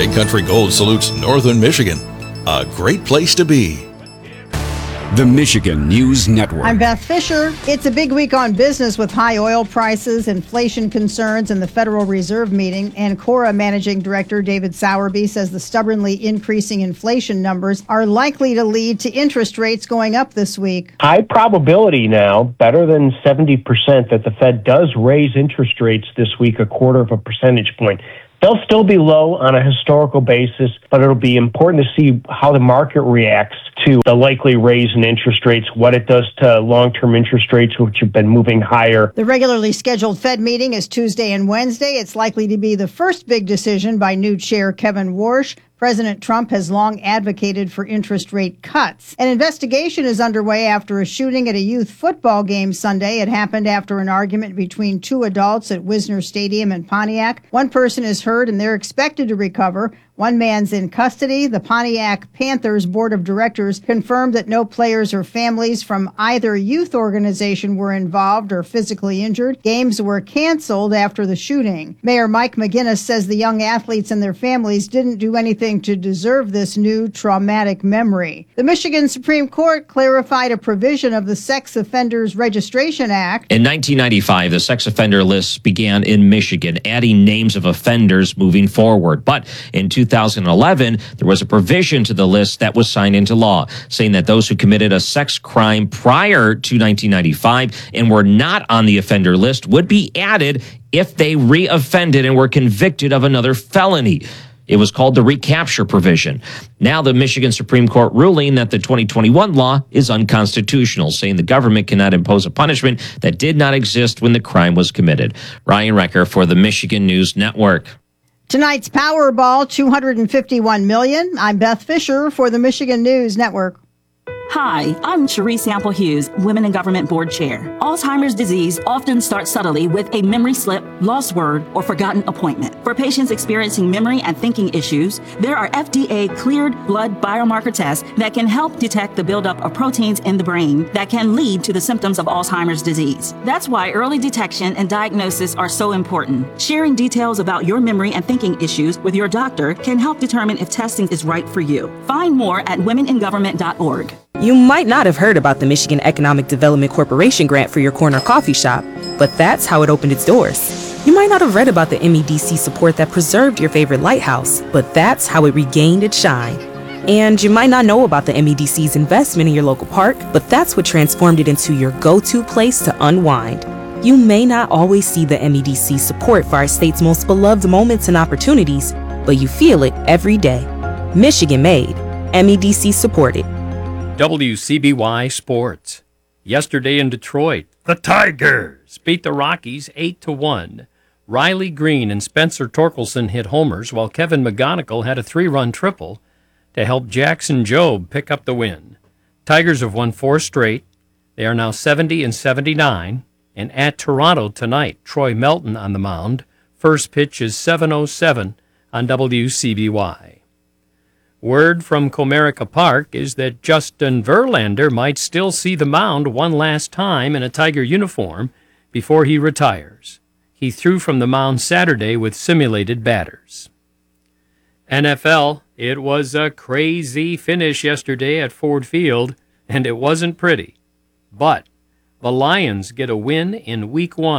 Big Country Gold salutes Northern Michigan. A great place to be. The Michigan News Network. I'm Beth Fisher. It's a big week on business with high oil prices, inflation concerns, and the Federal Reserve meeting. And Cora Managing Director David Sowerby says the stubbornly increasing inflation numbers are likely to lead to interest rates going up this week. High probability now, better than 70%, that the Fed does raise interest rates this week, 1/4 percentage point. They'll still be low on a historical basis, but it'll be important to see how the market reacts to the likely raise in interest rates, what it does to long-term interest rates, which have been moving higher. The regularly scheduled Fed meeting is Tuesday and Wednesday. It's likely to be the first big decision by new chair Kevin Warsh. President Trump has long advocated for interest rate cuts. An investigation is underway after a shooting at a youth football game Sunday. It happened after an argument between two adults at Wisner Stadium in Pontiac. One person is hurt and they're expected to recover. One man's in custody. The Pontiac Panthers Board of Directors confirmed that no players or families from either youth organization were involved or physically injured. Games were canceled after the shooting. Mayor Mike McGinnis says the young athletes and their families didn't do anything to deserve this new traumatic memory. The Michigan Supreme Court clarified a provision of the Sex Offenders Registration Act. In 1995, the sex offender list began in Michigan, adding names of offenders moving forward. But in 2011, there was a provision to the list that was signed into law, saying that those who committed a sex crime prior to 1995 and were not on the offender list would be added if they re-offended and were convicted of another felony. It was called the recapture provision. Now the Michigan Supreme Court ruling that the 2021 law is unconstitutional, saying the government cannot impose a punishment that did not exist when the crime was committed. Ryan Recker for the Michigan News Network. Tonight's Powerball, $251 million. I'm Beth Fisher for the Michigan News Network. Hi, I'm Cherie Sample Hughes, Women in Government Board Chair. Alzheimer's disease often starts subtly with a memory slip, lost word, or forgotten appointment. For patients experiencing memory and thinking issues, there are FDA-cleared blood biomarker tests that can help detect the buildup of proteins in the brain that can lead to the symptoms of Alzheimer's disease. That's why early detection and diagnosis are so important. Sharing details about your memory and thinking issues with your doctor can help determine if testing is right for you. Find more at womeningovernment.org. You might not have heard about the Michigan Economic Development Corporation grant for your corner coffee shop, but that's how it opened its doors. You might not have read about the MEDC support that preserved your favorite lighthouse, but that's how it regained its shine. And you might not know about the MEDC's investment in your local park, but that's what transformed it into your go-to place to unwind. You may not always see the MEDC support for our state's most beloved moments and opportunities, but you feel it every day. Michigan made, MEDC supported. WCBY Sports. Yesterday in Detroit, the Tigers beat the Rockies 8-1. Riley Green and Spencer Torkelson hit homers, while Kevin McGonigal had a 3-run triple to help Jackson Jobe pick up the win. Tigers have won 4 straight. They are now 70-79. And at Toronto tonight, Troy Melton on the mound. First pitch is 7:07 on WCBY. Word from Comerica Park is that Justin Verlander might still see the mound one last time in a Tiger uniform before he retires. He threw from the mound Saturday with simulated batters. NFL, it was a crazy finish yesterday at Ford Field, and it wasn't pretty. But the Lions get a win in Week 1.